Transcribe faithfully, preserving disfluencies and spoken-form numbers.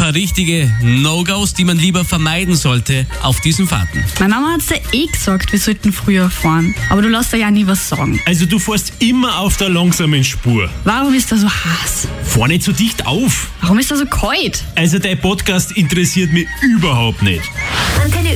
paar richtige No-Gos, die man lieber vermeiden sollte auf diesen Fahrten. Meine Mama hat's dir eh gesagt, wir sollten früher fahren. Aber du lässt dir ja nie was sagen. Also du fährst immer auf der langsamen Spur. Warum ist er so heiß? Fahr nicht so dicht auf. Warum ist er so kalt? Also dein Podcast interessiert mich überhaupt nicht. Antenne